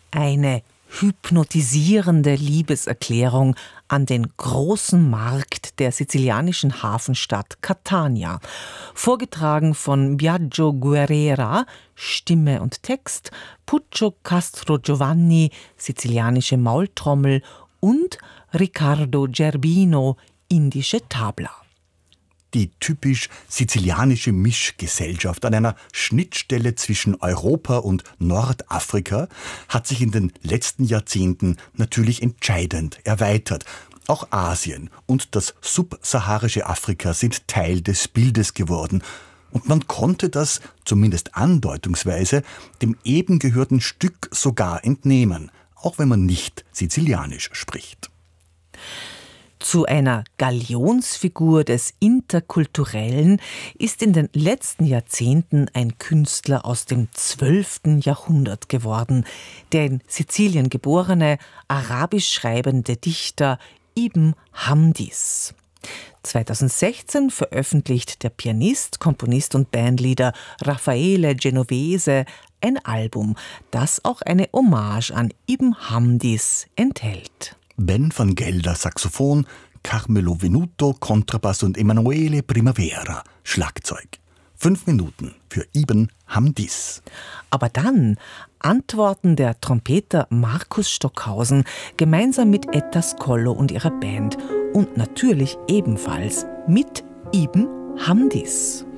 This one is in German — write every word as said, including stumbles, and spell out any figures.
Eine hypnotisierende Liebeserklärung an den großen Markt der sizilianischen Hafenstadt Catania. Vorgetragen von Biagio Guerrera, Stimme und Text, Puccio Castrogiovanni, sizilianische Maultrommel und Riccardo Gerbino, indische Tabla. Die typisch sizilianische Mischgesellschaft an einer Schnittstelle zwischen Europa und Nordafrika hat sich in den letzten Jahrzehnten natürlich entscheidend erweitert. Auch Asien und das subsaharische Afrika sind Teil des Bildes geworden. Und man konnte das, zumindest andeutungsweise, dem eben gehörten Stück sogar entnehmen, auch wenn man nicht Sizilianisch spricht. Zu einer Galionsfigur des Interkulturellen ist in den letzten Jahrzehnten ein Künstler aus dem zwölften Jahrhundert geworden, der in Sizilien geborene, arabisch schreibende Dichter Ibn Hamdis. zweitausendsechzehn veröffentlicht der Pianist, Komponist und Bandleader Raffaele Genovese ein Album, das auch eine Hommage an Ibn Hamdis enthält. Ben van Gelder Saxophon, Carmelo Venuto Kontrabass und Emanuele Primavera Schlagzeug. Fünf Minuten für Ibn Hamdis. Aber dann antworten der Trompeter Markus Stockhausen gemeinsam mit Etta Scollo und ihrer Band und natürlich ebenfalls mit Ibn Hamdis.